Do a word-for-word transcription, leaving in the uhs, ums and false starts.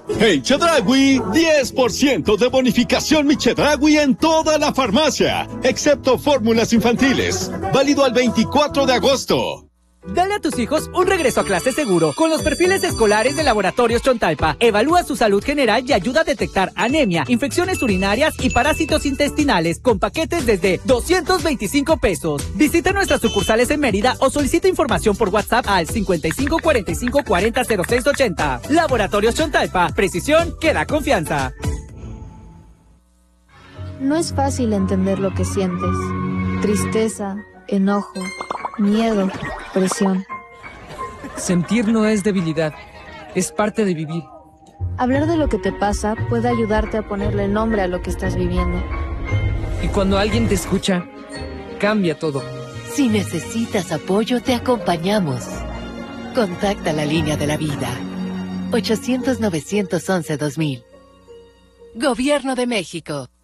En Chedraui, diez por ciento de bonificación Mi Chedraui en toda la farmacia, excepto fórmulas infantiles. Válido al veinticuatro de agosto. Dale a tus hijos un regreso a clase seguro con los perfiles escolares de Laboratorios Chontalpa. Evalúa su salud general y ayuda a detectar anemia, infecciones urinarias y parásitos intestinales con paquetes desde doscientos veinticinco pesos. Visita nuestras sucursales en Mérida o solicita información por WhatsApp al cincuenta y cinco cuarenta y cinco cuarenta cero seis ochenta. Laboratorios Chontalpa. Precisión que da confianza. No es fácil entender lo que sientes. Tristeza, enojo, miedo, presión. Sentir no es debilidad, es parte de vivir. Hablar de lo que te pasa puede ayudarte a ponerle nombre a lo que estás viviendo. Y cuando alguien te escucha, cambia todo. Si necesitas apoyo, te acompañamos. Contacta la línea de la vida. ochocientos, novecientos once, dos mil. Gobierno de México.